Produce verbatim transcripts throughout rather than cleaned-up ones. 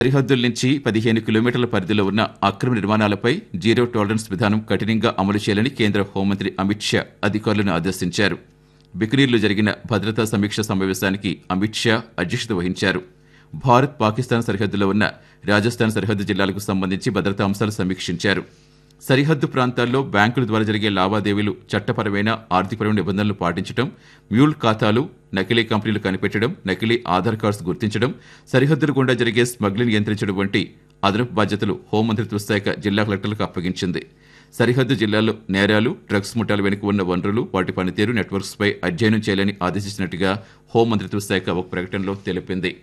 సరిహద్దుల నుంచి పదిహేను కిలోమీటర్ల పరిధిలో ఉన్న అక్రమ నిర్మాణాలపై జీరో టాలరెన్స్ విధానం కఠినంగా అమలు చేయాలని కేంద్ర హోంమంత్రి అమిత్ షా అధికారులను ఆదేశించారు. బికనీర్లో జరిగిన భద్రతా సమీక్ష సమావేశానికి అమిత్ షా అధ్యక్షత వహించారు. భారత్ పాకిస్తాన్ సరిహద్దులో ఉన్న రాజస్థాన్ సరిహద్దు జిల్లాలకు సంబంధించి భద్రతా అంశాలు సమీక్షించారు. సరిహద్దు ప్రాంతాల్లో బ్యాంకుల ద్వారా జరిగే లావాదేవీలు చట్టపరమైన ఆర్థికపరమైన నిబంధనలు పాటించడం, మ్యూల్ ఖాతాలు, నకిలీ కంపెనీలు కనిపెట్టడం, నకిలీ ఆధార్ కార్డ్స్ గుర్తించడం, సరిహద్దుల గుండా జరిగే స్మగ్లింగ్ నియంత్రించడం వంటి అదనపు బాధ్యతలు హోంమంత్రిత్వ శాఖ జిల్లా కలెక్టర్లకు అప్పగించింది. సరిహద్దు జిల్లాల్లో నేరాలు, డ్రగ్స్ ముఠాల వెనుక ఉన్న వనరులు, వాటి పనితీరు, నెట్వర్క్స్పై అధ్యయనం చేయాలని ఆదేశించినట్టుగా హోంమంత్రిత్వ శాఖ ఒక ప్రకటనలో తెలిపింది.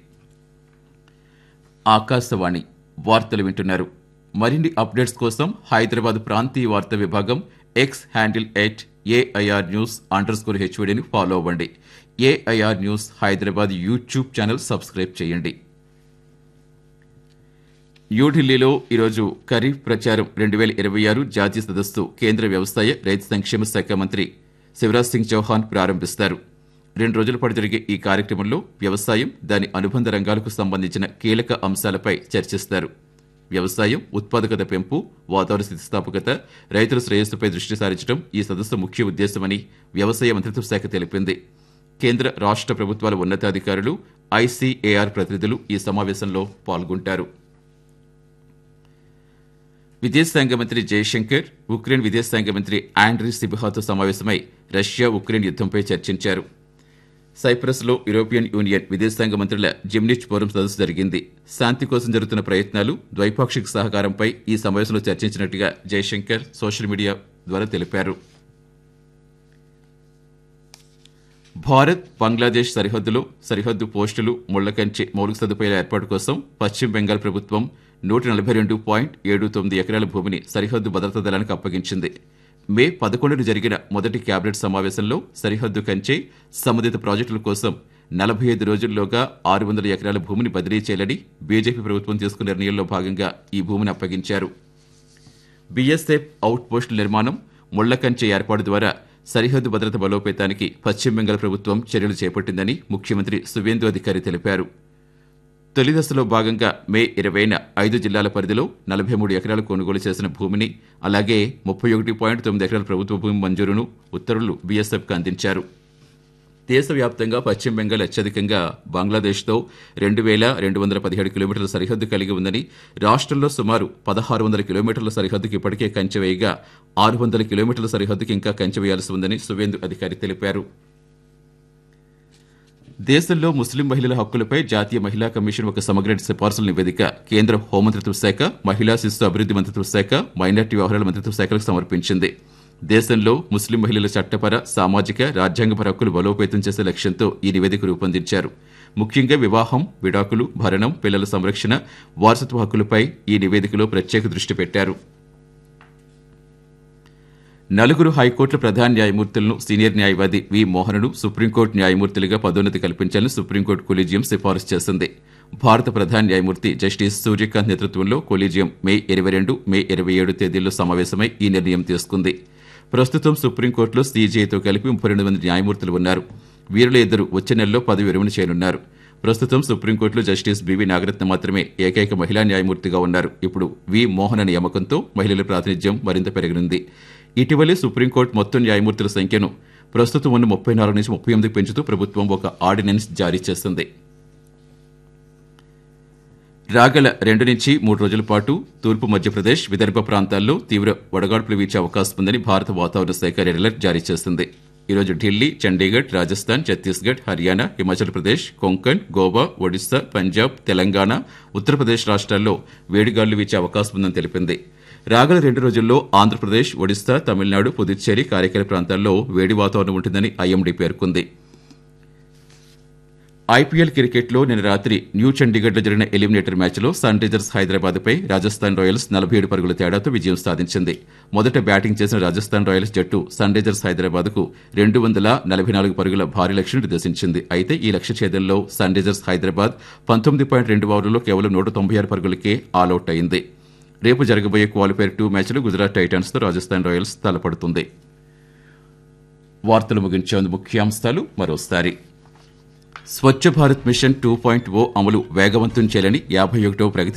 ఆకాశవాణి వార్తలు వింటున్నారు. మరిన్ని అప్డేట్స్ కోసం హైదరాబాద్ ప్రాంతీయ వార్తా విభాగం X handle at AIR news under score హెచ్వీడీని follow అవ్వండి. AIR news Hyderabad YouTube channel subscribe చేయండి. న్యూఢిల్లీలో ఈరోజు ఖరీఫ్ ప్రచారం రెండు వేల ఇరవై ఆరు జాతీయ సదస్సు కేంద్ర వ్యవసాయ రైతు సంక్షేమ శాఖ మంత్రి శివరాజ్ సింగ్ చౌహాన్ ప్రారంభిస్తారు. రెండు రోజుల పాటు జరిగే ఈ కార్యక్రమంలో వ్యవసాయం, దాని అనుబంధ రంగాలకు సంబంధించిన కీలక అంశాలపై చర్చిస్తారు. వ్యవసాయం, ఉత్పాదకత పెంపు, వాతావరణ స్థితిస్థాపకత, రైతుల శ్రేయస్సుపై దృష్టి సారించడం ఈ సదస్సు ముఖ్య ఉద్దేశమని వ్యవసాయ మంత్రిత్వ శాఖ తెలిపింది. కేంద్ర రాష్ట్ర ప్రభుత్వాల ఉన్నతాధికారులు, ఐసీఏఆర్ ప్రతినిధులు ఈ సమావేశంలో పాల్గొంటారు. విదేశాంగ మంత్రి జయశంకర్ ఉక్రెయిన్ విదేశాంగ మంత్రి ఆండ్రీ సిబిహాతో సమావేశమై రష్యా ఉక్రెయిన్ యుద్దంపై చర్చించారు. సైప్రస్లో యూరోపియన్ యూనియన్ విదేశాంగ మంత్రుల జిమ్నిచ్ ఫోరం సదస్సు జరిగింది. శాంతి కోసం జరుగుతున్న ప్రయత్నాలు, ద్వైపాక్షిక సహకారంపై ఈ సమావేశంలో చర్చించినట్టుగా జయశంకర్ సోషల్ మీడియా ద్వారా తెలిపారు. భారత్ బంగ్లాదేశ్ సరిహద్దులో సరిహద్దు పోస్టులు, ముళ్లకంచె మౌలిక సదుపాయాల ఏర్పాటు కోసం పశ్చిమ బెంగాల్ ప్రభుత్వం నూట నలభై రెండు పాయింట్ ఏడు తొమ్మిది ఎకరాల భూమిని సరిహద్దు భద్రతా దళానికి అప్పగించింది. మే పదకొండున జరిగిన మొదటి కేబినెట్ సమావేశంలో సరిహద్దు కంచె, సంబంధిత ప్రాజెక్టుల కోసం నలభై ఐదు రోజుల్లోగా ఆరు వందల ఎకరాల భూమిని బదిలీ చేయాలని బీజేపీ ప్రభుత్వం తీసుకున్న నిర్ణయంలో భాగంగా ఈ భూమిని అప్పగించారు. బీఎస్ఎఫ్ అవుట్ పోస్టుల నిర్మాణం, ముళ్లకంచె ఏర్పాటు ద్వారా సరిహద్దు భద్రత బలోపేతానికి పశ్చిమ బెంగాల్ ప్రభుత్వం చర్యలు చేపట్టిందని ముఖ్యమంత్రి సువేందు అధికారి తెలిపారు. తొలి దశలో భాగంగా మే ఇరవైన ఐదు జిల్లాల పరిధిలో నలభై మూడు ఎకరాలు కొనుగోలు చేసిన భూమిని, అలాగే ముప్పై ఒకటి పాయింట్ తొమ్మిది ఎకరాల ప్రభుత్వ భూమి మంజూరును ఉత్తర్వులు బీఎస్ఎఫ్కు అందించారు. దేశవ్యాప్తంగా పశ్చిమ బెంగాల్ అత్యధికంగా బంగ్లాదేశ్తో రెండు వేల రెండు వందల పదిహేడు కిలోమీటర్ల సరిహద్దు కలిగి ఉందని, రాష్ట్రంలో సుమారు పదహారు వందల కిలోమీటర్ల సరిహద్దుకు ఇప్పటికే కంచె వేయగా ఆరు వందల కిలోమీటర్ల సరిహద్దుకి ఇంకా కంచె వేయాల్సి ఉందని సువేందు అధికారి తెలిపారు. దేశంలో ముస్లిం మహిళల హక్కులపై జాతీయ మహిళా కమిషన్ ఒక సమగ్ర సిఫార్సుల నివేదిక కేంద్ర హోంమంత్రిత్వ శాఖ, మహిళా శిశు అభివృద్ధి మంత్రిత్వ శాఖ, మైనార్టీ వ్యవహారాల మంత్రిత్వ శాఖలకు సమర్పించింది. దేశంలో ముస్లిం మహిళల చట్టపర, సామాజిక, రాజ్యాంగపర హక్కులు బలోపేతం చేసే లక్ష్యంతో ఈ నివేదిక రూపొందించారు. ముఖ్యంగా వివాహం, విడాకులు, భరణం, పిల్లల సంరక్షణ, వారసత్వ హక్కులపై ఈ నివేదికలో ప్రత్యేక దృష్టి పెట్టారు. నలుగురు హైకోర్టుల ప్రధాన న్యాయమూర్తులను సీనియర్ న్యాయవాది వి మోహన్ను సుప్రీంకోర్టు న్యాయమూర్తులుగా పదోన్నతి కల్పించాలని సుప్రీంకోర్టు కొలీజియం సిఫారసు చేసింది. భారత ప్రధాన న్యాయమూర్తి జస్టిస్ సూర్యకాంత్ నేతృత్వంలో కొలీజియం మే ఇరవై రెండు, మే ఇరవై ఏడు తేదీల్లో సమావేశమై ఈ నిర్ణయం తీసుకుంది. ప్రస్తుతం సుప్రీంకోర్టులో సీజేఐతో కలిపి ముప్పై రెండు మంది న్యాయమూర్తులు ఉన్నారు. వీరిలో ఇద్దరు వచ్చే నెలలో పదవి విరమణ చేయనున్నారు. ప్రస్తుతం సుప్రీంకోర్టులో జస్టిస్ బివి నాగరత్న మాత్రమే ఏకైక మహిళా న్యాయమూర్తిగా ఉన్నారు. ఇప్పుడు వి మోహన్ నియామకంతో మహిళల ప్రాతినిధ్యం మరింత పెరగనుంది. ఇటీవలే సుప్రీంకోర్టు మొత్తం న్యాయమూర్తుల సంఖ్యను ప్రస్తుతం ఉన్న ముప్పై నాలుగు నుంచి ముప్పై ఎనిమిది పెంచుతూ ప్రభుత్వం ఒక ఆర్డినెన్స్ జారీ చేసింది. రాగల రెండు నుంచి మూడు రోజుల పాటు తూర్పు మధ్యప్రదేశ్, విదర్భ ప్రాంతాల్లో తీవ్ర వడగాడ్పులు వీచే అవకాశం ఉందని భారత వాతావరణ శాఖ రెడ్ అలర్ట్ జారీ చేసింది. ఈరోజు ఢిల్లీ, చండీగఢ్, రాజస్థాన్, ఛత్తీస్గఢ్, హర్యానా, హిమాచల్ ప్రదేశ్, కొంకణ్, గోవా, ఒడిశా, పంజాబ్, తెలంగాణ, ఉత్తరప్రదేశ్ రాష్ట్రాల్లో వేడిగాలులు వీచే అవకాశం ఉందని తెలిపింది. రాగల రెండు రోజుల్లో ఆంధ్రప్రదేశ్, ఒడిశా, తమిళనాడు, పుదుచ్చేరి, కారైకాల ప్రాంతాల్లో వేడి వాతావరణం ఉంటుందని ఐఎండీ పేర్కొంది. ఐపీఎల్ క్రికెట్లో నిన్న రాత్రి న్యూ చండీగఢ్లో జరిగిన ఎలిమినేటర్ మ్యాచ్లో సన్ రైజర్స్ హైదరాబాద్పై రాజస్థాన్ రాయల్స్ నలభై ఏడు పరుగుల తేడాతో విజయం సాధించింది. మొదట బ్యాటింగ్ చేసిన రాజస్థాన్ రాయల్స్ జట్టు సన్ రైజర్స్ హైదరాబాద్కు రెండు వందల నలభై నాలుగు పరుగుల భారీ లక్ష్యం నిర్దేశించింది. అయితే ఈ లక్ష్య ఛేదనలో సన్ రైజర్స్ హైదరాబాద్ పంతొమ్మిది పాయింట్ రెండు ఓవర్లలో కేవలం నూట తొంభై ఆరు పరుగులకే ఆలౌట్ అయింది. రేపు జరగబోయే క్వాలిఫైర్ టూ మ్యాచ్లు గుజరాత్ టైటాన్స్తో రాజస్థాన్ రాయల్స్ తలపడుతుంది. వార్తలు ముగించేందుకు ముఖ్యాంశాలు మరోసారి. Swachh Bharat machine two point ఓ అమలు వేగవంతం చేయాలని యాభై ఒకటో ప్రగతి